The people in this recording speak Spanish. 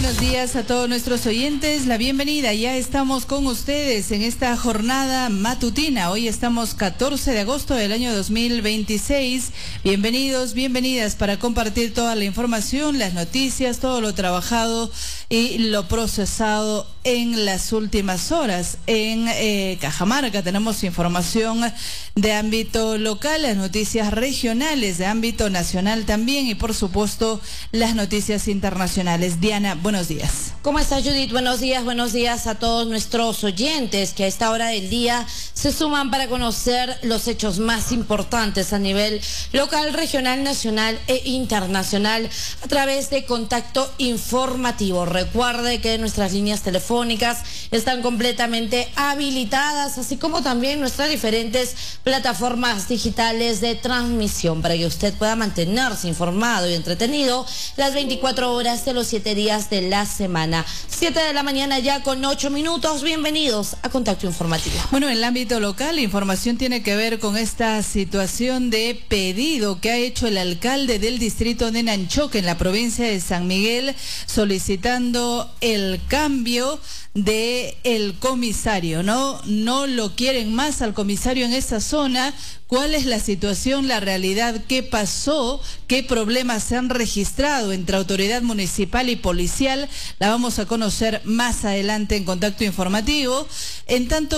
buenos días a todos nuestros oyentes. La bienvenida. Ya estamos con ustedes en esta jornada matutina. Hoy estamos 14 de agosto del año 2026. Bienvenidos, bienvenidas para compartir toda la información, las noticias, todo lo trabajado y lo procesado en las últimas horas. En Cajamarca tenemos información de ámbito local, las noticias regionales de ámbito nacional también y por supuesto las noticias internacionales. Diana, buenos días. ¿Cómo está, Judith? Buenos días a todos nuestros oyentes que a esta hora del día se suman para conocer los hechos más importantes a nivel local, regional, nacional e internacional a través de Contacto Informativo. Recuerde que nuestras líneas telefónicas están completamente habilitadas, así como también nuestras diferentes plataformas digitales de transmisión para que usted pueda mantenerse informado y entretenido las 24 horas de los 7 días de la semana. 7 de la mañana ya con 8 minutos. Bienvenidos a Contacto Informativo. Bueno, en el ámbito local, la información tiene que ver con esta situación de pedido que ha hecho el alcalde del distrito de Nanchoque en la provincia de San Miguel, solicitando el cambio de el comisario, ¿no? No lo quieren más al comisario en esa zona. ¿Cuál es la situación, la realidad? ¿Qué pasó? ¿Qué problemas se han registrado entre autoridad municipal y policial? La vamos a conocer más adelante en Contacto Informativo. En tanto